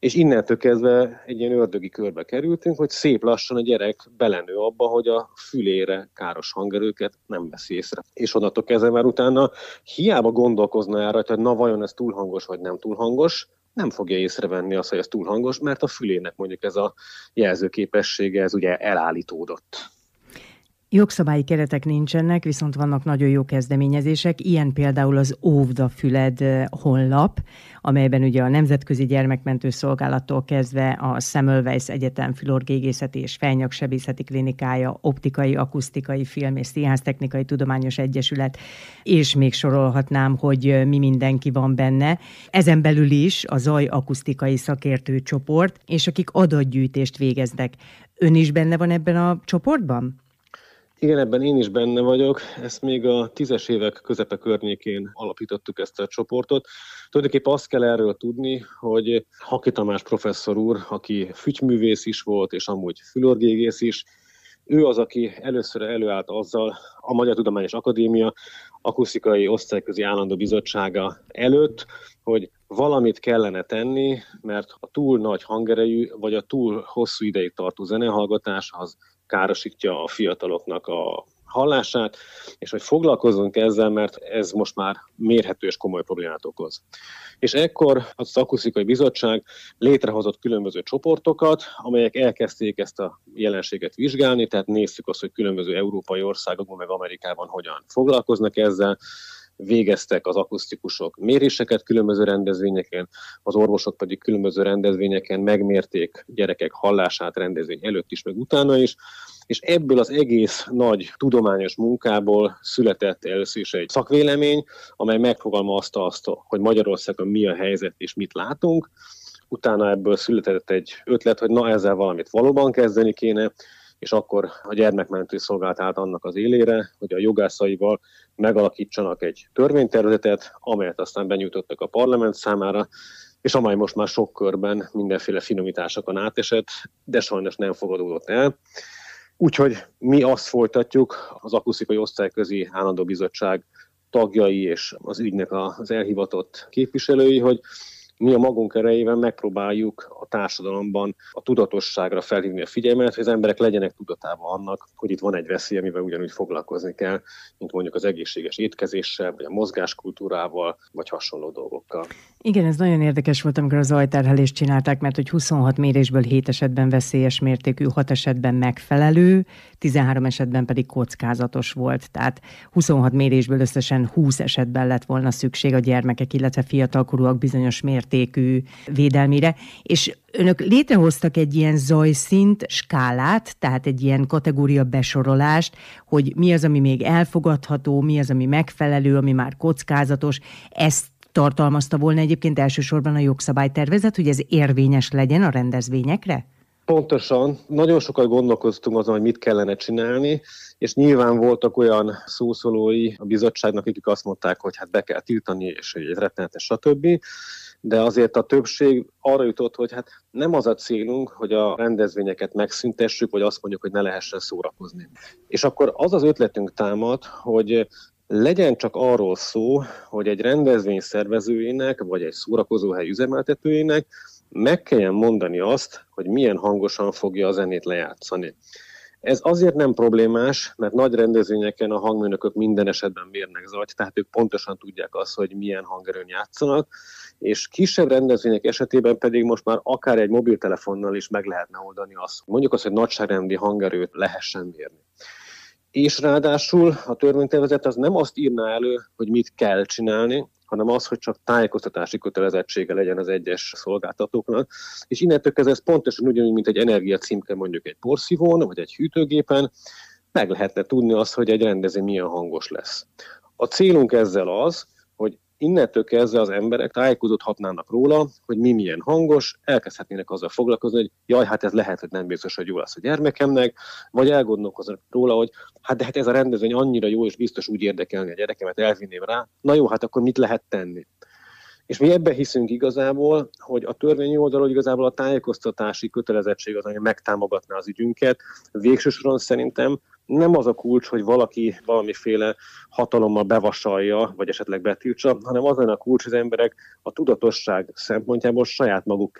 És innentől kezdve egy ilyen ördögi körbe kerültünk, hogy szép lassan a gyerek belenő abba, hogy a fülére káros hangerőket nem veszi észre. És onnantól kezdve már utána hiába gondolkozna erre, hogy na vajon ez túl hangos vagy nem túl hangos, nem fogja észrevenni azt, hogy ez túl hangos, mert a fülének mondjuk ez a jelzőképessége, ez ugye elállítódott. Jogszabályi keretek nincsenek, viszont vannak nagyon jó kezdeményezések, ilyen például az Óvd a Füled honlap, amelyben ugye a Nemzetközi Gyermekmentő Szolgálattól kezdve a Semmelweis Egyetem Fülorgégészeti és Fejnyaksebészeti Klinikája, Optikai, Akusztikai, Film és Színháztechnikai Tudományos Egyesület, és még sorolhatnám, hogy mi mindenki van benne. Ezen belül is a zaj-akusztikai szakértőcsoport, és akik adatgyűjtést végeznek. Ön is benne van ebben a csoportban? Igen, ebben én is benne vagyok. Ezt még a 10-es évek közepe környékén alapítottuk ezt a csoportot. Tulajdonképpen azt kell erről tudni, hogy Haki Tamás professzor úr, aki fügyművész is volt, és amúgy fülorgégész is, ő az, aki először előállt azzal a Magyar Tudományos Akadémia akusztikai osztályközi állandó bizottsága előtt, hogy valamit kellene tenni, mert a túl nagy hangerejű, vagy a túl hosszú ideig tartó zenehallgatás az károsítja a fiataloknak a hallását, és hogy foglalkozzunk ezzel, mert ez most már mérhető és komoly problémát okoz. És ekkor az akusztikai bizottság létrehozott különböző csoportokat, amelyek elkezdték ezt a jelenséget vizsgálni, tehát néztük azt, hogy különböző európai országokban, meg Amerikában hogyan foglalkoznak ezzel, végeztek az akusztikusok méréseket különböző rendezvényeken, az orvosok pedig különböző rendezvényeken megmérték gyerekek hallását rendezvény előtt is, meg utána is, és ebből az egész nagy tudományos munkából született először is egy szakvélemény, amely megfogalmazta azt, hogy Magyarországon mi a helyzet és mit látunk. Utána ebből született egy ötlet, hogy na ezzel valamit valóban kezdeni kéne, és akkor a Gyermekmentő Szolgálat állt annak az élére, hogy a jogászaival megalakítsanak egy törvénytervezetet, amelyet aztán benyújtottak a parlament számára, és amely most már sok körben mindenféle finomításokon átesett, de sajnos nem fogadódott el. Úgyhogy mi azt folytatjuk, az akusztikai osztályközi állandó bizottság tagjai és az ügynek az elhivatott képviselői, hogy mi a magunk erejével megpróbáljuk a társadalomban a tudatosságra felhívni a figyelmet, hogy az emberek legyenek tudatában annak, hogy itt van egy veszély, amivel ugyanúgy foglalkozni kell, mint mondjuk az egészséges étkezéssel, vagy a mozgáskultúrával, vagy hasonló dolgokkal. Igen, ez nagyon érdekes volt, amikor a zajterhelést csinálták, mert hogy 26 mérésből 7 esetben veszélyes mértékű, 6 esetben megfelelő, 13 esetben pedig kockázatos volt. Tehát 26 mérésből összesen 20 esetben lett volna szükség a gyermekek, illetve fiatalkorúak bizonyos mértékű védelmére. És önök létrehoztak egy ilyen zajszint skálát, tehát egy ilyen kategória besorolást, hogy mi az, ami még elfogadható, mi az, ami megfelelő, ami már kockázatos. Ezt tartalmazta volna egyébként elsősorban a jogszabálytervezet, hogy ez érvényes legyen a rendezvényekre? Pontosan. Nagyon sokat gondolkoztunk azon, hogy mit kellene csinálni, és nyilván voltak olyan szószólói a bizottságnak, akik azt mondták, hogy hát be kell tiltani, és hogy ez rettenetes, stb. De azért a többség arra jutott, hogy hát nem az a célunk, hogy a rendezvényeket megszüntessük, vagy azt mondjuk, hogy ne lehessen szórakozni. És akkor az az ötletünk támad, hogy legyen csak arról szó, hogy egy rendezvény szervezőjének, vagy egy szórakozóhely üzemeltetőjének meg kelljen mondani azt, hogy milyen hangosan fogja a zenét lejátszani. Ez azért nem problémás, mert nagy rendezvényeken a hangmérnökök minden esetben mérnek zajt, tehát ők pontosan tudják azt, hogy milyen hangerőn játszanak, és kisebb rendezvények esetében pedig most már akár egy mobiltelefonnal is meg lehetne oldani azt. Mondjuk azt, hogy nagyságrendi hangerőt lehessen mérni. És ráadásul a törvénytervezet az nem azt írná elő, hogy mit kell csinálni, hanem az, hogy csak tájékoztatási kötelezettsége legyen az egyes szolgáltatóknak. És innentől kezdve ez pontosan ugyanúgy, mint egy energiacímke mondjuk egy porszívón, vagy egy hűtőgépen, meg lehetne tudni azt, hogy egy rendezvény milyen hangos lesz. A célunk ezzel az, hogy innentől kezdve az emberek tájékozódhatnának róla, hogy mi milyen hangos, elkezdhetnének azzal foglalkozni, hogy jaj, hát ez lehet, hogy nem biztos, hogy jó lesz a gyermekemnek, vagy elgondolkoznak róla, hogy hát ez a rendezvény annyira jó, és biztos úgy érdekelni a gyerekemet, elvinném rá, na jó, hát akkor mit lehet tenni? És mi ebben hiszünk igazából, hogy a törvényi oldalról igazából a tájékoztatási kötelezettség az, ami megtámogatná az ügyünket. Végső soron szerintem nem az a kulcs, hogy valaki valamiféle hatalommal bevasalja, vagy esetleg betiltsa, hanem az lenne a kulcs, hogy az emberek a tudatosság szempontjából saját maguk